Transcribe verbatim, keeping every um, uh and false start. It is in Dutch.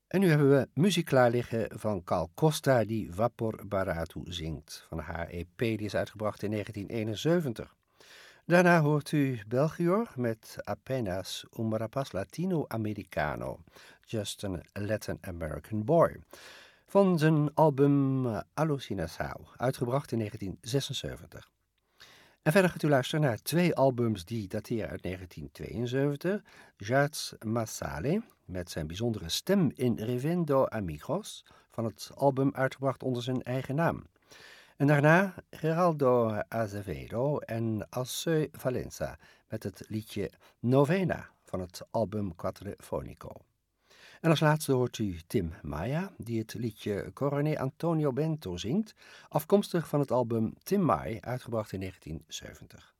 En nu hebben we muziek klaar liggen van Gal Costa die Vapor Barato zingt. Van haar E P die is uitgebracht in negentien eenenzeventig. Daarna hoort u Belgior met Apenas un rapaz latino-americano. Just a Latin American Boy. Van zijn album uh, Alucinação, uitgebracht in negentien zesenzeventig. En verder gaat u luisteren naar twee albums die dateren uit negentien tweeënzeventig. Jazz Massale, met zijn bijzondere stem in Revendo Amigos, van het album uitgebracht onder zijn eigen naam. En daarna Geraldo Azevedo en Alceu Valença met het liedje Novena van het album Quattrofonico. En als laatste hoort u Tim Maya, die het liedje Coroné Antonio Bento zingt, afkomstig van het album Tim Mai, uitgebracht in negentien zeventig.